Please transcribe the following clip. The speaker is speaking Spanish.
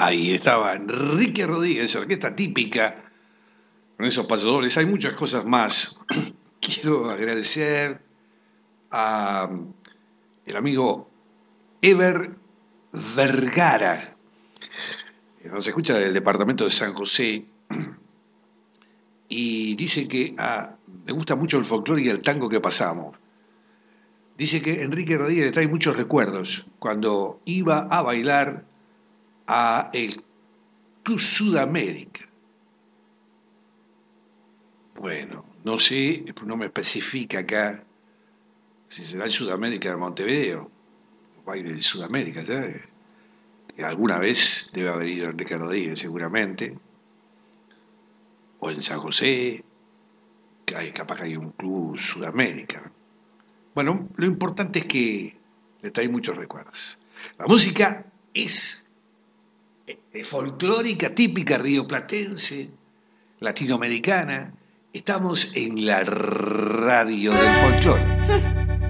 Ahí estaba Enrique Rodríguez, orquesta típica, con esos pasodobles. Hay muchas cosas más. Quiero agradecer a el amigo Ever Vergara, que nos escucha del departamento de San José, y dice que me gusta mucho el folclore y el tango que pasamos. Dice que Enrique Rodríguez le trae muchos recuerdos cuando iba a bailar a el Club Sudamérica. Bueno, no sé, no me especifica acá si será el Sudamérica de Montevideo, el baile de Sudamérica, ¿sabes? Que alguna vez debe haber ido Enrique Rodríguez seguramente, o en San José, capaz que hay un Club Sudamérica. Bueno, lo importante es que le trae muchos recuerdos. La música es folclórica, típica rioplatense, latinoamericana. Estamos en la radio del folclore.